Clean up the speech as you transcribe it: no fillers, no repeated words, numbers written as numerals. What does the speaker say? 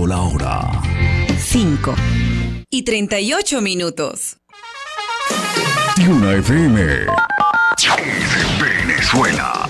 Siendo la hora 5:38. Y una FM. Venezuela.